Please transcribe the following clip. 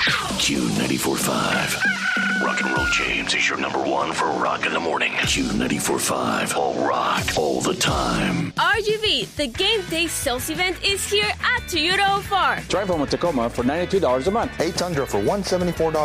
Q94.5. Rock and Roll James is your number one for rock in the morning. Q94.5. All rock, all the time. RGV, the game day sales event is here at Toyota of Far. Drive home with Tacoma for $92 a month. 8 Tundra for $174.